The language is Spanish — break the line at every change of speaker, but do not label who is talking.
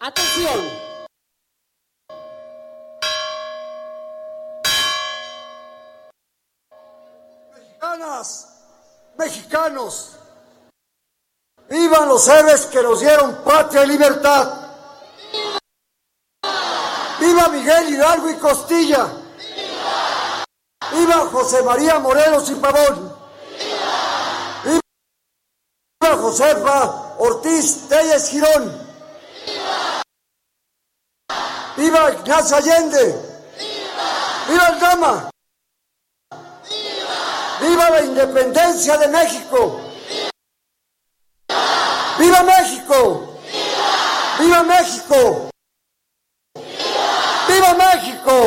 Atención.
Mexicanas, mexicanos, vivan los héroes que nos dieron patria y libertad. ¡Viva Miguel Hidalgo y Costilla! ¡Viva José María Morelos y Pavón! ¡Viva Josefa Ortiz Telles Girón! ¡Viva Ignacio Allende! ¡Viva el Gama! ¡Viva la independencia de México! ¡Viva México! ¡Viva México! ¡Viva México!